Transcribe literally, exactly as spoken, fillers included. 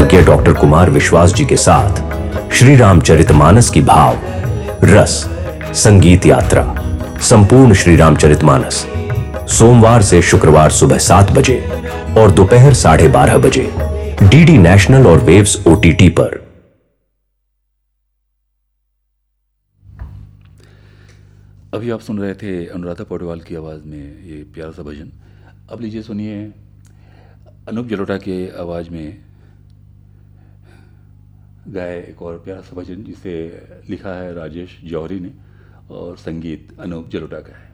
विशेषज्ञ डॉक्टर कुमार विश्वास जी के साथ श्री रामचरितमानस की भाव, रस, संगीत यात्रा, संपूर्ण श्री रामचरितमानस सोमवार से शुक्रवार सुबह सात बजे और दोपहर साढ़े बारह बजे डीडी नेशनल और वेव्स ओटीटी पर। अभी आप सुन रहे थे अनुराधा पौडवाल की आवाज़ में ये प्यारा सा भजन। अब लीजिए सुनिए अनूप जलोटा के आवाज़ में गाए एक और प्यारा सा भजन जिसे लिखा है राजेश जौहरी ने और संगीत अनूप जलोटा का है।